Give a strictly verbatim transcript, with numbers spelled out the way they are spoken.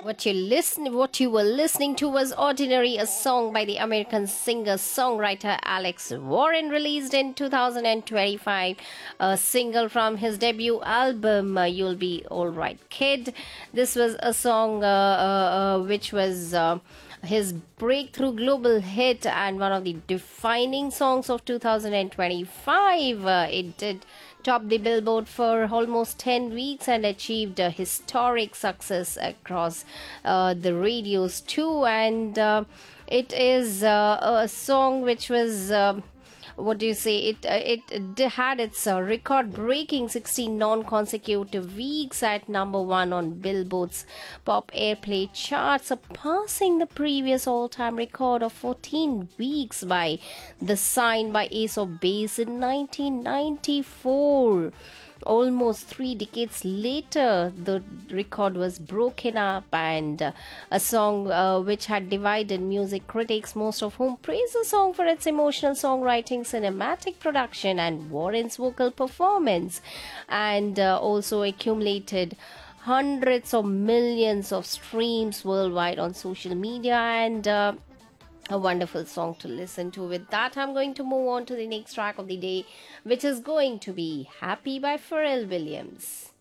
What you listen, what you were listening to was "Ordinary," a song by the American singer-songwriter Alex Warren, released in two thousand twenty-five, a single from his debut album uh, "You'll Be Alright, Kid." This was a song uh, uh, uh, which was uh, his breakthrough global hit and one of the defining songs of two thousand twenty-five. Uh, it did top the Billboard for almost ten weeks and achieved a historic success across uh, the radios too. And uh, it is uh, a song which was. Um, what do you say? It uh, it d- had its uh, record-breaking sixteen non-consecutive weeks at number one on Billboard's pop airplay chart, surpassing the previous all-time record of fourteen weeks by The Sign by Ace of Base in nineteen ninety-four. Almost three decades later, the record was broken up, and uh, a song uh, which had divided music critics, most of whom praised the song for its emotional songwriting, cinematic production, and Warren's vocal performance, and uh, also accumulated hundreds of millions of streams worldwide on social media, and uh, a wonderful song to listen to. With that, I'm going to move on to the next track of the day, which is going to be Happy by Pharrell Williams.